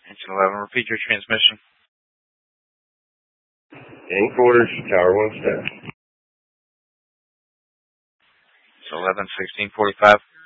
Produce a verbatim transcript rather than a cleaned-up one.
Engine eleven, repeat your transmission. In quarters, tower one step. It's eleven sixteen forty-five.